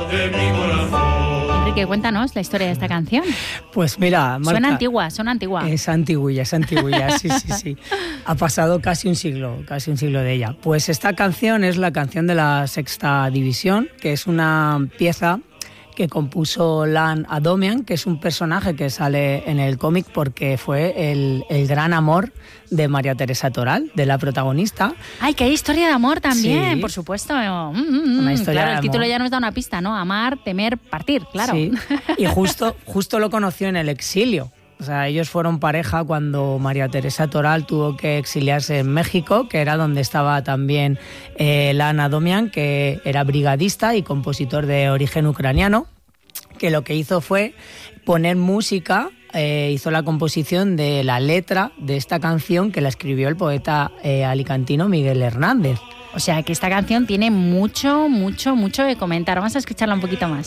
Enrique, cuéntanos la historia de esta canción. Pues mira, Marta, suena antigua. Es antiguilla, sí. Ha pasado casi un siglo de ella. Pues esta canción es la canción de la Sexta División, que es una pieza que compuso Lan Adomian, que es un personaje que sale en el cómic porque fue el gran amor de María Teresa Toral, de la protagonista. ¡Ay, que hay historia de amor también! Sí. Por supuesto. Una historia claro, de el título amor. ya nos da una pista, ¿no? Amar, temer, partir, claro. Sí. Y justo lo conoció en el exilio. O sea, ellos fueron pareja cuando María Teresa Toral tuvo que exiliarse en México, que era donde estaba también Lan Adomian, que era brigadista y compositor de origen ucraniano, que lo que hizo fue poner música, hizo la composición de la letra de esta canción que la escribió el poeta alicantino Miguel Hernández. O sea, que esta canción tiene mucho que comentar. Vamos a escucharla un poquito más.